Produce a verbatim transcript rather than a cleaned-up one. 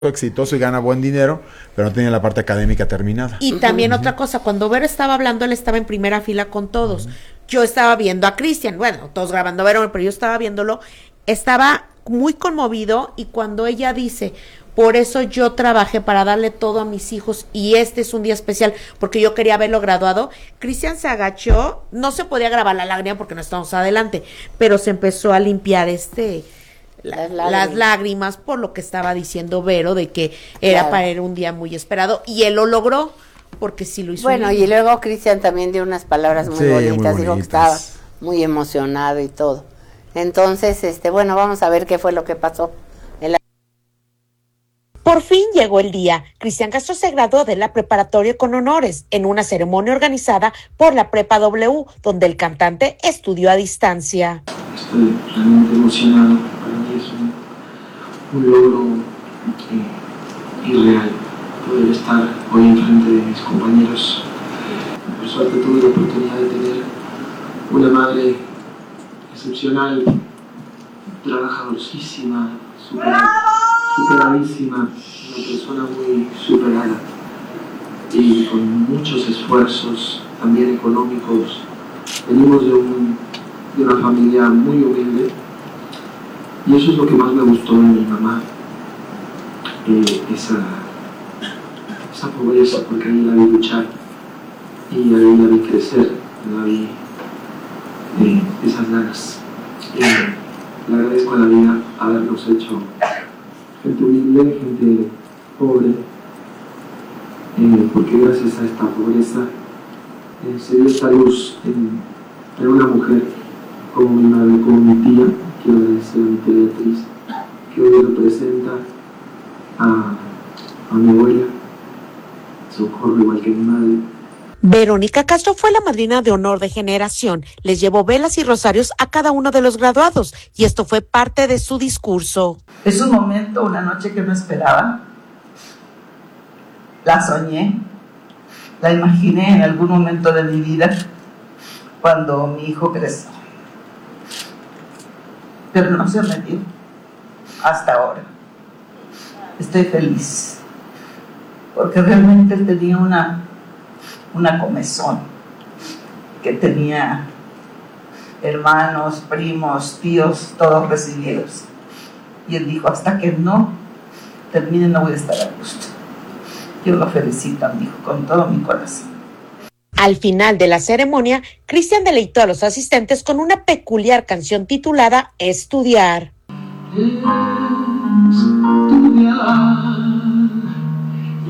exitoso y gana buen dinero, pero no tenía la parte académica terminada. Y también uh-huh. otra cosa, cuando Vero estaba hablando, él estaba en primera fila con todos. Uh-huh. Yo estaba viendo a Cristian, bueno, todos grabando a Vero, pero yo estaba viéndolo, estaba muy conmovido, y cuando ella dice, por eso yo trabajé para darle todo a mis hijos, y este es un día especial, porque yo quería haberlo graduado, Cristian se agachó, no se podía grabar la lágrima porque no estábamos adelante, pero se empezó a limpiar este... La, las, lágrimas. las lágrimas por lo que estaba diciendo Vero, de que era claro. para él un día muy esperado, y él lo logró, porque sí lo hizo. Bueno, bien. Y luego Cristian también dio unas palabras muy, sí, bonitas, muy bonitas, dijo que estaba muy emocionado y todo. Entonces, este, bueno, vamos a ver qué fue lo que pasó. La... Por fin llegó el día. Cristian Castro se graduó de la preparatoria con honores en una ceremonia organizada por la Prepa W, donde el cantante estudió a distancia. Estoy realmente emocionado. Para mí es un, un logro eh, irreal poder estar hoy enfrente de mis compañeros. Por suerte tuve la oportunidad de tener una madre excepcional, trabajadorcísima, superadísima, una persona muy superada y con muchos esfuerzos también económicos. Venimos de, un, de una familia muy humilde, y eso es lo que más me gustó de mi mamá, eh, esa, esa pobreza, porque ahí la vi luchar y ahí la vi crecer, la vi eh, esas ganas. Eh, le agradezco a la vida habernos hecho gente humilde, gente pobre, eh, porque gracias a esta pobreza eh, se dio esta luz en, en una mujer como mi madre, como mi tía. Quiero agradecer a mi tía Beatriz, que hoy representa a, a mi abuela, Socorro, igual que mi madre. Verónica Castro fue la madrina de honor de generación. Les llevó velas y rosarios a cada uno de los graduados, y esto fue parte de su discurso. Es un momento, una noche que no esperaba. La soñé, la imaginé en algún momento de mi vida, cuando mi hijo creció. Pero no se me dio hasta ahora. Estoy feliz, porque realmente él tenía una, una comezón, que tenía hermanos, primos, tíos, todos recibidos. Y él dijo, hasta que no termine no voy a estar a gusto. Yo lo felicito a mi hijo con todo mi corazón. Al final de la ceremonia, Cristian deleitó a los asistentes con una peculiar canción titulada Estudiar. Mm.